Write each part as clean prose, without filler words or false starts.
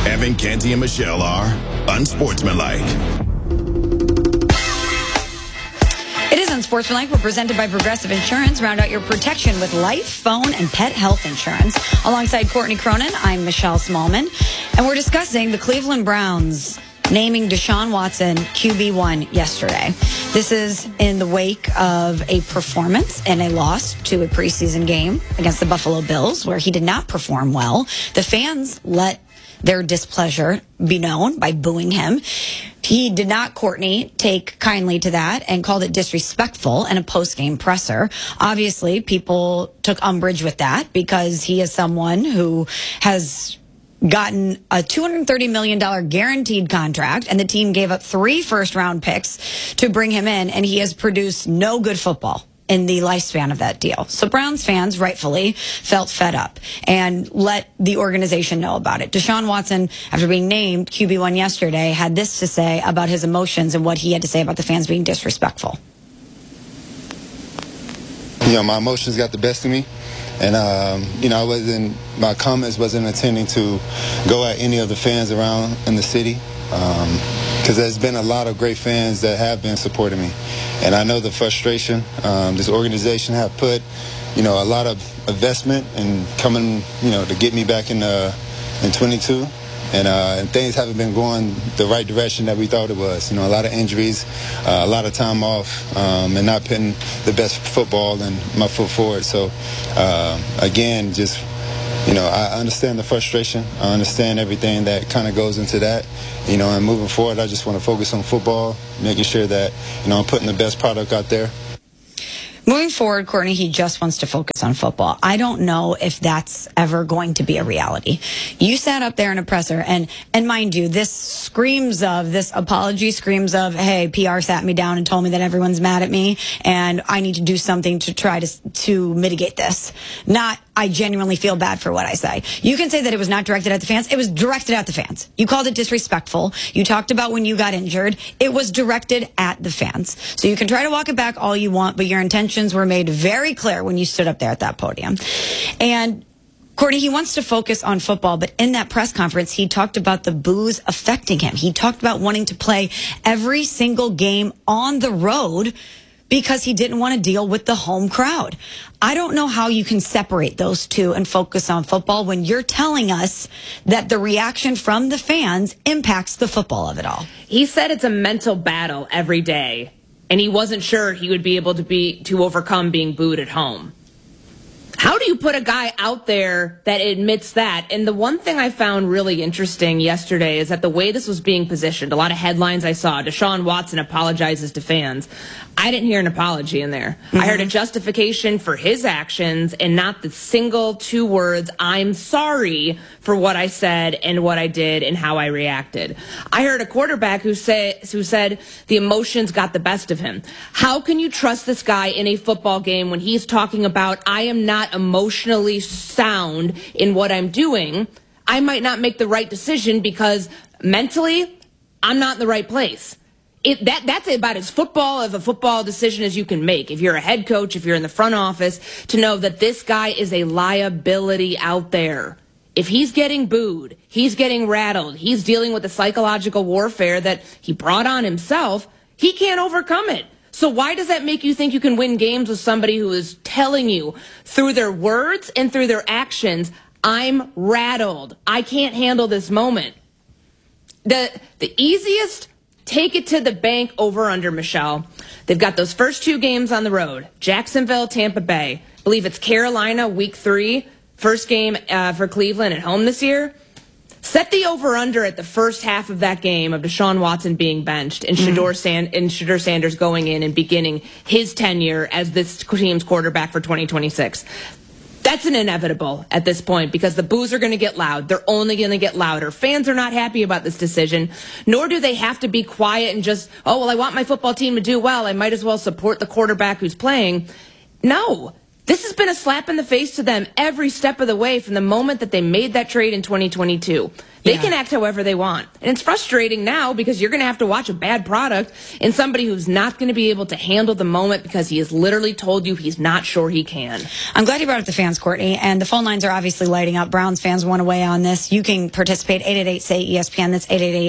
Evan, Canty, and Michelle are unsportsmanlike. It is Unsportsmanlike. We're presented by Progressive Insurance. Round out your protection with life, phone, and pet health insurance. Alongside Courtney Cronin, I'm Michelle Smallman. And we're discussing the Cleveland Browns naming Deshaun Watson QB1 yesterday. This is in the wake of a performance and a loss to a preseason game against the Buffalo Bills, where he did not perform well. The fans let their displeasure be known by booing him. He did not, Courtney, take kindly to that and called it disrespectful in a post-game presser. Obviously, people took umbrage with that because he is someone who has gotten a $230 million guaranteed contract, and the team gave up 3 first-round picks to bring him in, and he has produced no good football in the lifespan of that deal. So Browns fans rightfully felt fed up and let the organization know about it. Deshaun Watson, after being named QB1 yesterday, had this to say about his emotions and what he had to say about the fans being disrespectful. You know, my emotions got the best of me. And, my comments wasn't intending to go at any of the fans around in the city. Because there's been a lot of great fans that have been supporting me. And I know the frustration this organization have put, a lot of investment in coming, to get me back in 22. And things haven't been going the right direction that we thought it was. A lot of injuries, a lot of time off, and not putting the best football and my foot forward. So, again, just, I understand the frustration. I understand everything that kind of goes into that. And moving forward, I just want to focus on football, making sure that, I'm putting the best product out there. Moving forward, Courtney, he just wants to focus on football. I don't know if that's ever going to be a reality. You sat up there in a presser, and mind you, this apology screams of, hey, PR sat me down and told me that everyone's mad at me, and I need to do something to try to mitigate this. Not, I genuinely feel bad for what I say. You can say that it was not directed at the fans. It was directed at the fans. You called it disrespectful. You talked about when you got injured. It was directed at the fans. So you can try to walk it back all you want, but your intentions were made very clear when you stood up there at that podium. And Courtney, he wants to focus on football, but in that press conference, he talked about the boos affecting him. He talked about wanting to play every single game on the road because he didn't want to deal with the home crowd. I don't know how you can separate those two and focus on football when you're telling us that the reaction from the fans impacts the football of it all. He said it's a mental battle every day, and he wasn't sure he would be able to overcome being booed at home. How do you put a guy out there that admits that? And the one thing I found really interesting yesterday is that the way this was being positioned, a lot of headlines I saw, Deshaun Watson apologizes to fans. I didn't hear an apology in there. Mm-hmm. I heard a justification for his actions and not the single 2 words, I'm sorry for what I said and what I did and how I reacted. I heard a quarterback who said the emotions got the best of him. How can you trust this guy in a football game when he's talking about, I am not emotionally sound in what I'm doing? I might not make the right decision because mentally I'm not in the right place. That's about as football of a football decision as you can make. If you're a head coach, if you're in the front office, to know that this guy is a liability out there. If he's getting booed, he's getting rattled, he's dealing with the psychological warfare that he brought on himself, he can't overcome it. So why does that make you think you can win games with somebody who is telling you through their words and through their actions, I'm rattled, I can't handle this moment? The easiest take it to the bank over-under, Michelle. They've got those first 2 games on the road. Jacksonville, Tampa Bay. I believe it's Carolina, week 3. First game for Cleveland at home this year. Set the over-under at the first half of that game of Deshaun Watson being benched and Shedeur Sanders going in and beginning his tenure as this team's quarterback for 2026. That's an inevitable at this point because the boos are going to get loud. They're only going to get louder. Fans are not happy about this decision, nor do they have to be quiet and just, I want my football team to do well. I might as well support the quarterback who's playing. No, This has been a slap in the face to them every step of the way from the moment that they made that trade in 2022. They can act however they want. And it's frustrating now because you're going to have to watch a bad product in somebody who's not going to be able to handle the moment because he has literally told you he's not sure he can. I'm glad you brought up the fans, Courtney. And the phone lines are obviously lighting up. Browns fans want to weigh on this. You can participate. 888-SAY-ESPN. That's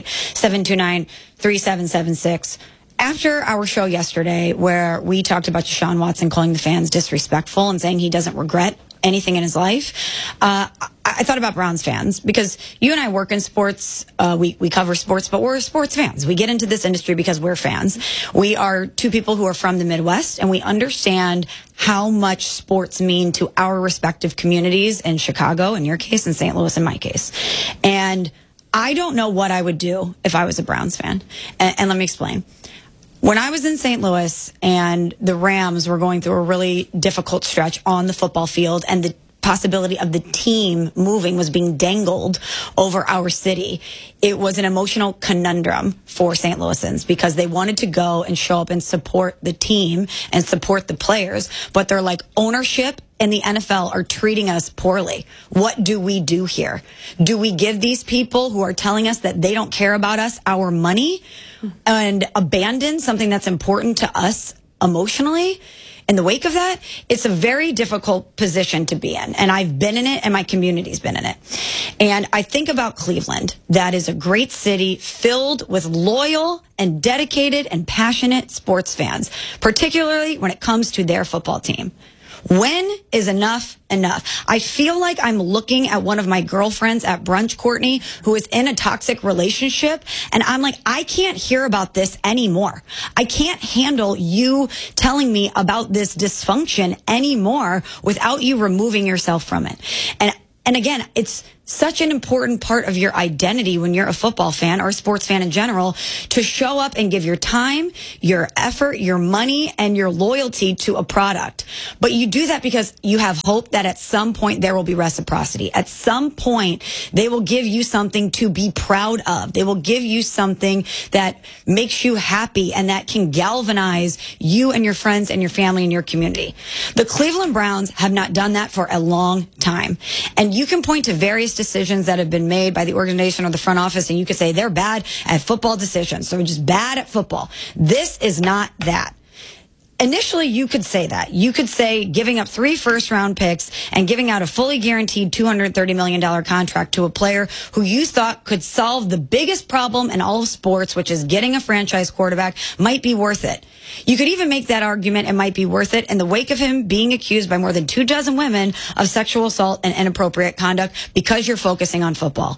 888-729-3776. After our show yesterday, where we talked about Deshaun Watson calling the fans disrespectful and saying he doesn't regret anything in his life, I thought about Browns fans, because you and I work in sports. We cover sports, but we're sports fans. We get into this industry because we're fans. We are two people who are from the Midwest, and we understand how much sports mean to our respective communities in Chicago, in your case, in St. Louis, in my case. And I don't know what I would do if I was a Browns fan. And let me explain. When I was in St. Louis and the Rams were going through a really difficult stretch on the football field, and the possibility of the team moving was being dangled over our city, it was an emotional conundrum for St. Louisans, because they wanted to go and show up and support the team and support the players, but they're like, ownership and the NFL are treating us poorly. What do we do here? Do we give these people who are telling us that they don't care about us our money and abandon something that's important to us emotionally? In the wake of that, it's a very difficult position to be in. And I've been in it, and my community's been in it. And I think about Cleveland. That is a great city filled with loyal and dedicated and passionate sports fans, particularly when it comes to their football team. When is enough enough? I feel like I'm looking at one of my girlfriends at brunch, Courtney, who is in a toxic relationship, and I'm like, I can't hear about this anymore. I can't handle you telling me about this dysfunction anymore without you removing yourself from it. And again, it's such an important part of your identity when you're a football fan or a sports fan in general, to show up and give your time, your effort, your money, and your loyalty to a product. But you do that because you have hope that at some point there will be reciprocity. At some point, they will give you something to be proud of. They will give you something that makes you happy and that can galvanize you and your friends and your family and your community. The Cleveland Browns have not done that for a long time. And you can point to various decisions that have been made by the organization or the front office, and you could say they're bad at football decisions. So they're just bad at football. This is not that. Initially, you could say that. You could say giving up 3 first-round picks and giving out a fully guaranteed $230 million contract to a player who you thought could solve the biggest problem in all of sports, which is getting a franchise quarterback, might be worth it. You could even make that argument it might be worth it in the wake of him being accused by more than 24 women of sexual assault and inappropriate conduct, because you're focusing on football.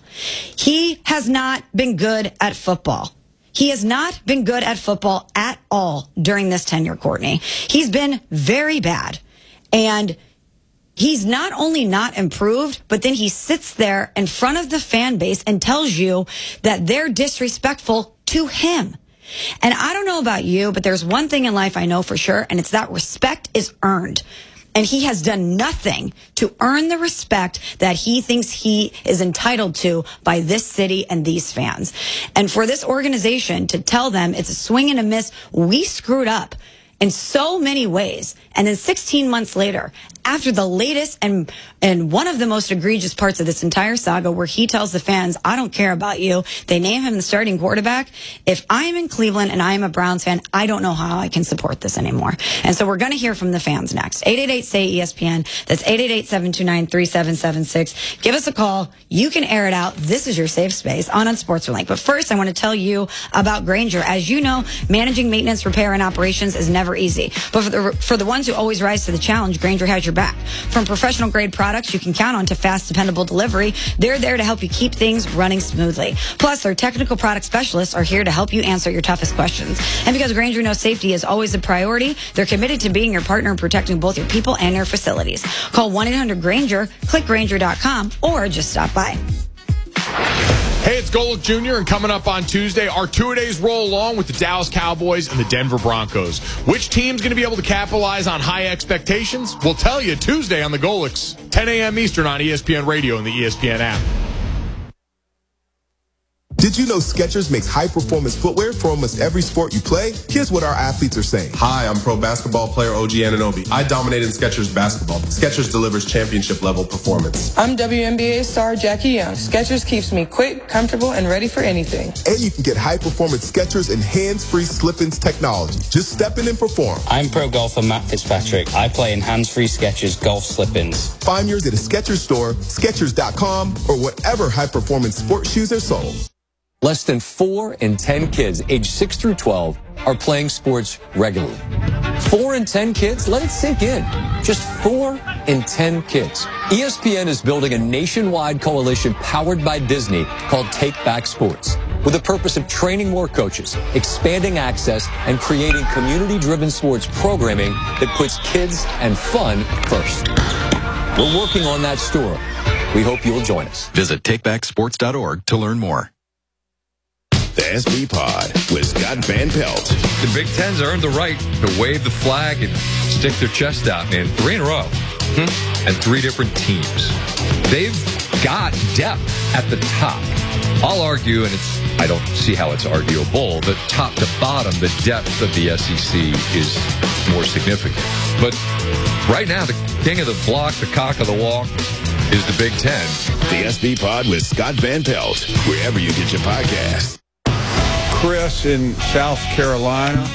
He has not been good at football. He has not been good at football at all during this tenure, Courtney. He's been very bad. And he's not only not improved, but then he sits there in front of the fan base and tells you that they're disrespectful to him. And I don't know about you, but there's one thing in life I know for sure, and it's that respect is earned. And he has done nothing to earn the respect that he thinks he is entitled to by this city and these fans. And for this organization to tell them it's a swing and a miss, we screwed up in so many ways. And then 16 months later, after the latest and one of the most egregious parts of this entire saga, where he tells the fans, I don't care about you, they name him the starting quarterback. If I'm in Cleveland and I'm a Browns fan, I don't know how I can support this anymore. And so we're going to hear from the fans next. 888-SAY-ESPN. That's 888-729-3776. Give us a call. You can air it out. This is your safe space on Unsportsmanlike. But first, I want to tell you about Grainger. As you know, managing maintenance, repair, and operations is never easy. But for the ones who always rise to the challenge, Grainger has your back. From professional grade products you can count on to fast, dependable delivery, they're there to help you keep things running smoothly. Plus, their technical product specialists are here to help you answer your toughest questions. And because Grainger knows safety is always a priority, they're committed to being your partner in protecting both your people and your facilities. Call 1-800-GRAINGER, click Grainger.com, or just stop by. Hey, it's Golick Jr., and coming up on Tuesday, our two-a-days roll along with the Dallas Cowboys and the Denver Broncos. Which team's going to be able to capitalize on high expectations? We'll tell you Tuesday on the Golicks, 10 a.m. Eastern on ESPN Radio and the ESPN app. Did you know Skechers makes high-performance footwear for almost every sport you play? Here's what our athletes are saying. Hi, I'm pro basketball player OG Anunoby. I dominate in Skechers basketball. Skechers delivers championship-level performance. I'm WNBA star Jackie Young. Skechers keeps me quick, comfortable, and ready for anything. And you can get high-performance Skechers and hands-free slip-ins technology. Just step in and perform. I'm pro golfer Matt Fitzpatrick. I play in hands-free Skechers golf slip-ins. Find yours at a Skechers store, Skechers.com, or whatever high-performance sports shoes are sold. Less than 4 in 10 kids aged 6 through 12 are playing sports regularly. 4 in 10 kids? Let it sink in. Just 4 in 10 kids. ESPN is building a nationwide coalition powered by Disney called Take Back Sports, with the purpose of training more coaches, expanding access, and creating community-driven sports programming that puts kids and fun first. We're working on that story. We hope you'll join us. Visit takebacksports.org to learn more. The SB Pod with Scott Van Pelt. The Big Ten's earned the right to wave the flag and stick their chest out, man. 3 in a row. And 3 different teams. They've got depth at the top. I'll argue, and I don't see how it's arguable, that top to bottom, the depth of the SEC is more significant. But right now, the king of the block, the cock of the walk, is the Big Ten. The SB Pod with Scott Van Pelt, wherever you get your podcasts. Chris in South Carolina.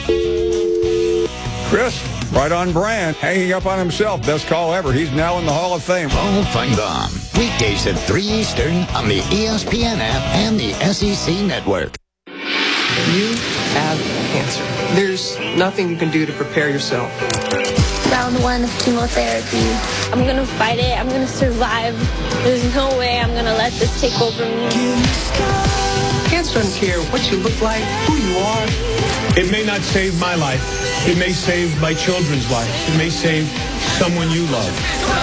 Chris, right on brand, hanging up on himself. Best call ever. He's now in the Hall of Fame. Paul Feinbaum. Weekdays at 3 Eastern on the ESPN app and the SEC Network. You have cancer. There's nothing you can do to prepare yourself. Round 1 of chemotherapy. I'm going to fight it. I'm going to survive. There's no way I'm going to let this take over me. Cancer doesn't care what you look like, who you are. It may not save my life. It may save my children's life. It may save someone you love.